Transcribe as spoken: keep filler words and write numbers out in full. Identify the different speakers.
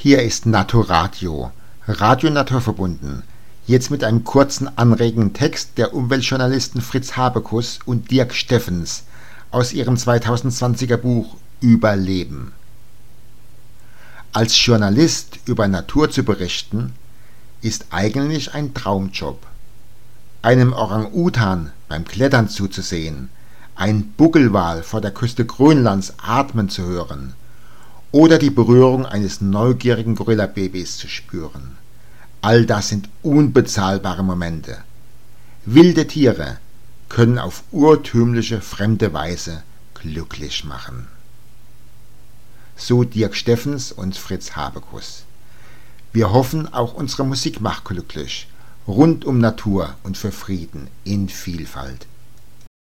Speaker 1: Hier ist Naturadio, Radio Naturverbunden, jetzt mit einem kurzen anregenden Text der Umweltjournalisten Fritz Habekus und Dirk Steffens aus ihrem zweitausendzwanziger Buch Überleben. Als Journalist über Natur zu berichten, ist eigentlich ein Traumjob. Einem Orang-Utan beim Klettern zuzusehen, ein Buckelwal vor der Küste Grönlands atmen zu hören oder die Berührung eines neugierigen Gorillababys zu spüren. All das sind unbezahlbare Momente. Wilde Tiere können auf urtümliche, fremde Weise glücklich machen. So Dirk Steffens und Fritz Habekus. Wir hoffen, auch unsere Musik macht glücklich, rund um Natur und für Frieden in Vielfalt.